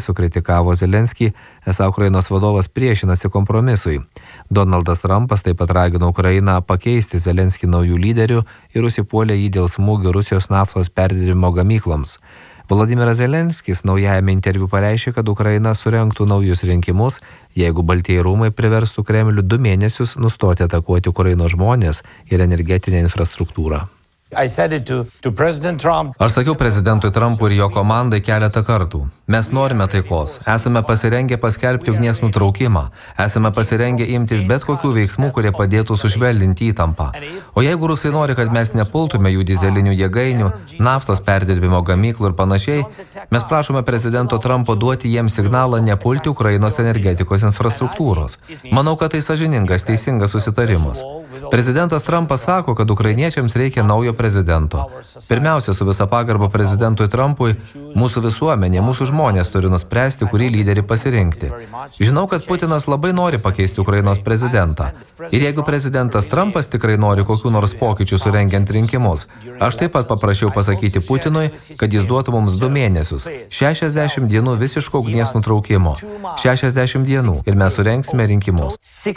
sukritikavo Zelenskį, esą Ukrainos vadovas priešinasi kompromisui. Donaldas Trumpas taip pat ragino Ukrainą pakeisti Zelenskį naujų lyderių ir užsipuolė jį dėl smūgių Rusijos naftos perdirbimo gamykloms. Volodymyras Zelenskis naujajame interviu pareiškė, kad Ukraina surengtų naujus rinkimus, jeigu Baltieji rūmai priverstų Kremlių 2 mėnesius nustoti atakuoti Ukrainos žmonės ir energetinę infrastruktūrą. Aš sakiau prezidentui Trumpui ir jo komandai keletą kartų. Mes norime taikos. Esame pasirengę paskelbti ugnies nutraukimą. Esame pasirengę imtis bet kokių veiksmų, kurie padėtų sušvelninti įtampą. O jeigu rusai nori, kad mes nepultume jų dizelinių jėgainių, naftos perdirbimo gamyklų ir panašiai, mes prašome prezidento Trumpo duoti jiems signalą nepulti Ukrainos energetikos infrastruktūros. Manau, kad tai sąžiningas, teisingas susitarimas. Prezidentas Trumpas sako, kad ukrainiečiams reikia naujo prezidento. Pirmiausia, su visa pagarba prezidentui Trumpui, mūsų visuomenė, mūsų žmonės turi nuspręsti, kurį lyderį pasirinkti. Žinau, kad Putinas labai nori pakeisti Ukrainos prezidentą. Ir jeigu prezidentas Trumpas tikrai nori kokių nors pokyčių surengiant rinkimus, aš taip pat paprašiau pasakyti Putinui, kad jis duotų mums 2 mėnesius, 60 dienų visiško ugnies nutraukimo, 60 dienų ir mes surengsime rinkimus.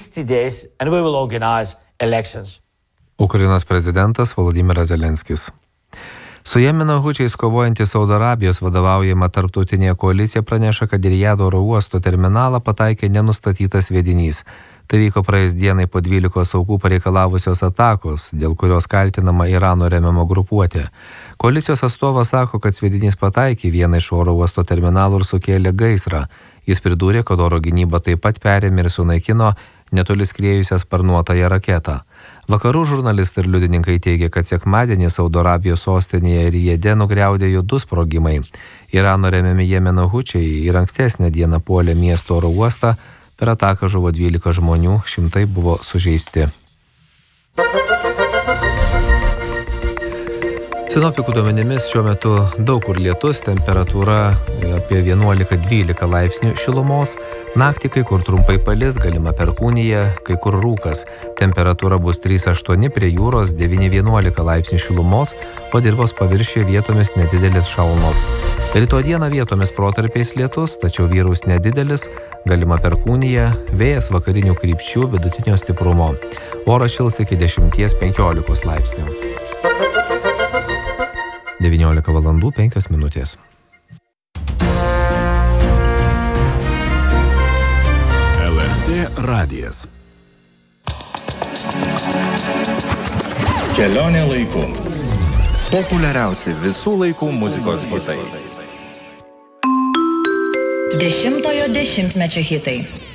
Ukrainos prezidentas Volodymyras Zelenskis. Su Jemeno hučiais kovojantis Saudo Arabijos vadovaujama tarptautinė koalicija praneša, kad į Rijado oro uosto terminalą pataikė nenustatytas sviedinys. Tai vyko praėjus dienai po 12 aukų pareikalavusios atakos, dėl kurios kaltinama Irano remiama grupuotė. Koalicijos atstovas sako, kad sviedinys pataikė vieną iš oro uosto terminalų ir sukėlė gaisrą. Jis pridūrė, kad oro gynyba taip pat perėmė ir sunaikino netoli skriejusią sparnuotąją raketą. Vakarų žurnalistai ir liudininkai teigia, kad sekmadienį Saudo Arabijos sostinėje Rijade nugriaudėjo 2 sprogimai. Irano remiami Jemeno hučiai ir ankstesnę dieną puolė miesto oro uostą, per ataką žuvo 12 žmonių, 100 buvo sužeisti. Sinoptikų duomenimis šiuo metu daug kur lietus, temperatūra apie 11-12 laipsnių šilumos, naktį kai kur trumpai palis, galima perkūnija, kai kur rūkas. Temperatūra bus 3-8 prie jūros, 9-11 laipsnių šilumos, o dirvos paviršiuje vietomis nedidelis šalnos. Rytoj dieną vietomis protarpiais lietus, tačiau vyraus nedidelis, galima perkūnija, vėjas vakarinių krypčių vidutinio stiprumo. Oras šils iki 10-15 laipsnių. 19 valandų 5 minutės. LRT radijas. Kelionė laiku. Populiariausi visų laikų muzikos hitai. 10-ojo dešimtmečio hitai.